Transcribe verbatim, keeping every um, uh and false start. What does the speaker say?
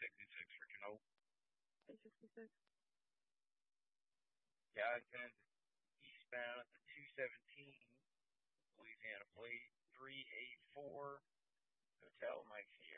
sixty-six for Canola. eight sixty-six. Gadsden eastbound at the two seventeen, Louisiana plate three eighty-four, Hotel Mike